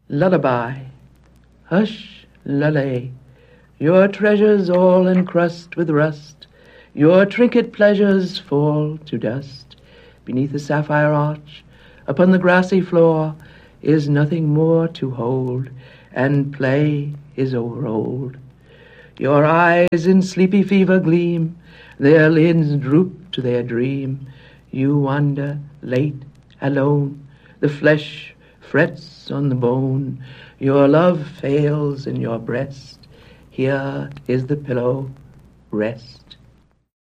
Lullaby, hush, lullaby, your treasures all encrust with rust, your trinket pleasures fall to dust. Beneath the sapphire arch, upon the grassy floor, is nothing more to hold, and play is overold. Your eyes in sleepy fever gleam, their lids droop to their dream. You wander late, alone, the flesh frets on the bone. Your love fails in your breast. Here is the pillow, rest.